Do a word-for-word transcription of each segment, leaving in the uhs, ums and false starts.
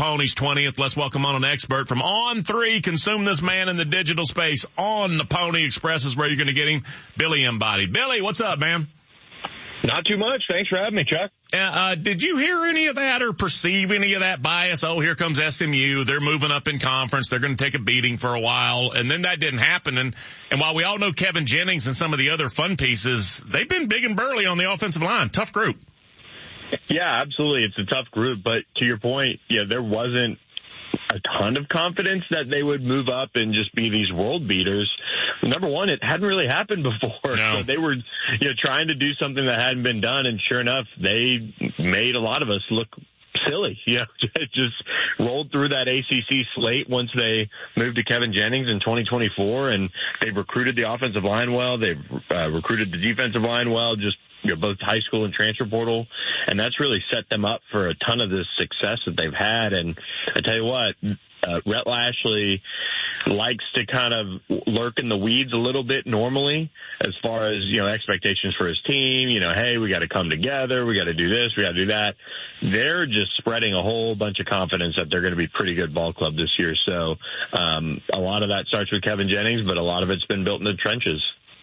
Pony's twentieth. Let's welcome on an expert from On three. Consume this man in the digital space. On the Pony Express is where you're going to get him. Billy Embody. Billy, what's up, man? Not too much. Thanks for having me, Chuck. Uh, uh, did you hear any of that or perceive any of that bias? Oh, here comes S M U. They're moving up in conference. They're going to take a beating for a while. And then that didn't happen. And, and while we all know Kevin Jennings and some of the other fun pieces, they've been big and burly on the offensive line. Tough group. Yeah, absolutely. It's a tough group. But to your point, yeah, there wasn't a ton of confidence that they would move up and just be these world beaters. Number one, it hadn't really happened before. No. So they were, you know, trying to do something that hadn't been done. And sure enough, they made a lot of us look silly. You know, just rolled through that A C C slate once they moved to Kevin Jennings in twenty twenty-four. And they've recruited the offensive line well. They've uh, recruited the defensive line well, just, you know, both high school and transfer portal. And that's really set them up for a ton of this success that they've had. And I tell you what, uh, Rhett Lashley likes to kind of lurk in the weeds a little bit normally as far as, you know, expectations for his team. You know, hey, we got to come together. We got to do this. We got to do that. They're just spreading a whole bunch of confidence that they're going to be a pretty good ball club this year. So um, a lot of that starts with Kevin Jennings, but a lot of it's been built in the trenches.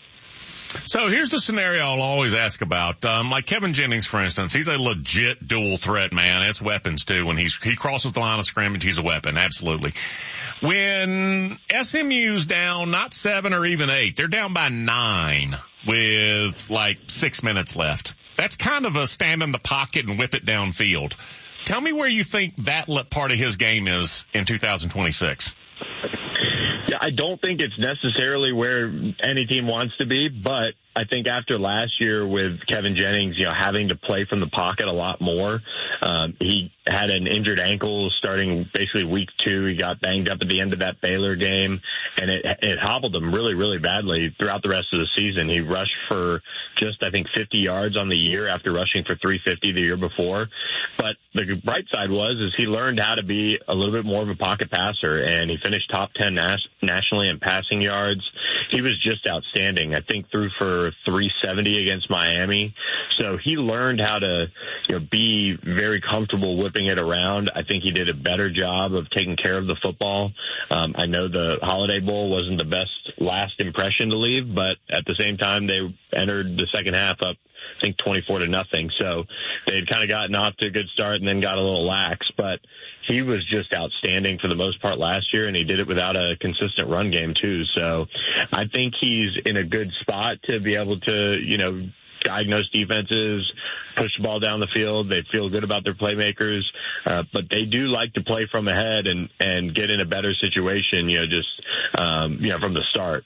So here's the scenario I'll always ask about. Um, like Kevin Jennings, for instance, he's a legit dual threat man. It's weapons too. When he's, he crosses the line of scrimmage, he's a weapon. Absolutely. When S M U's down, not seven or even eight, they're down by nine with like six minutes left. That's kind of a stand in the pocket and whip it downfield. Tell me where you think that part of his game is in two thousand twenty-six. Yeah, I don't think it's necessarily where any team wants to be, but I think after last year with Kevin Jennings, you know, having to play from the pocket a lot more, um, he had an injured ankle starting basically week two. He got banged up at the end of that Baylor game, and it, it hobbled him really, really badly throughout the rest of the season. He rushed for just, I think, fifty yards on the year after rushing for three fifty the year before. But the bright side was is he learned how to be a little bit more of a pocket passer, and he finished top ten nas- nationally in passing yards. He was just outstanding. I think threw for three seventy against Miami. So he learned how to, you know, be very comfortable whipping it around. I think he did a better job of taking care of the football. Um, I know the Holiday Bowl wasn't the best last impression to leave, but at the same time, they entered the second half up, I think, twenty-four to nothing. So they'd kind of gotten off to a good start and then got a little lax. But he was just outstanding for the most part last year, and he did it without a consistent run game, too. So I think he's in a good spot to be able to, you know, diagnose defenses, push the ball down the field. They feel good about their playmakers, uh, but they do like to play from ahead and, and get in a better situation, you know, just, um, you know, from the start.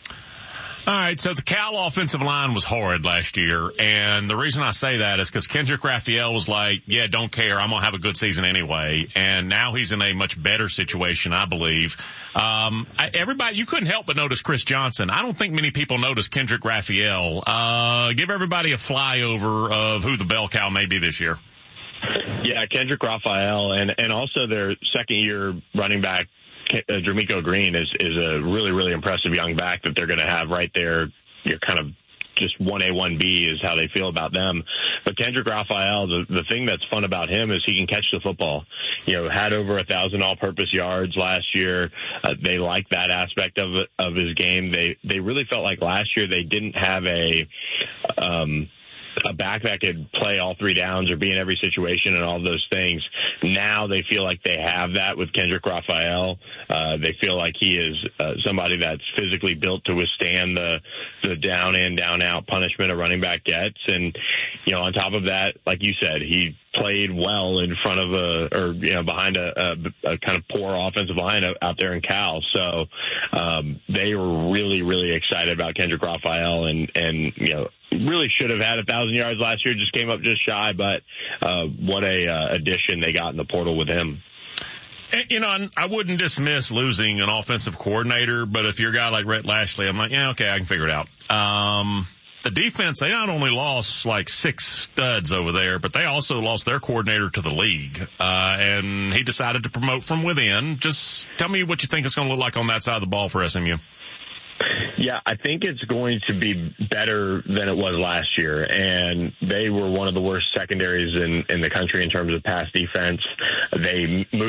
All right, so the Cal offensive line was horrid last year, and the reason I say that is because Kendrick Raphael was like, yeah, don't care, I'm going to have a good season anyway, and now he's in a much better situation, I believe. Um, I, everybody, you couldn't help but notice Chris Johnson. I don't think many people notice Kendrick Raphael. Uh, give everybody a flyover of who the bell cow may be this year. Yeah, Kendrick Raphael, and, and also their second-year running back, Uh, Jermico Green is, is a really, really impressive young back that they're going to have right there. You're kind of just one A, one B is how they feel about them. But Kendrick Raphael, the, the thing that's fun about him is he can catch the football. You know, had over a thousand all-purpose yards last year. Uh, they like that aspect of of his game. They they really felt like last year they didn't have a um, a back that could play all three downs or be in every situation and all those things. Now they feel like they have that with Kendrick Raphael. Uh, they feel like he is uh, somebody that's physically built to withstand the, the down in, down out punishment a running back gets. And, you know, on top of that, like you said, he played well in front of a, or, you know, behind a, a, a kind of poor offensive line out there in Cal. So, um, they were really, really excited about Kendrick Raphael and, and, you know, really should have had a thousand yards last year, just came up just shy, but, uh, what a, uh, addition they got in the portal with him. You know, I wouldn't dismiss losing an offensive coordinator, but if you're a guy like Rhett Lashley, I'm like, yeah, okay, I can figure it out. Um, the defense, they not only lost like six studs over there, but they also lost their coordinator to the league. Uh, and he decided to promote from within. Just tell me what you think it's going to look like on that side of the ball for S M U. Yeah, I think it's going to be better than it was last year. And they were one of the worst secondaries in, in the country in terms of pass defense. They moved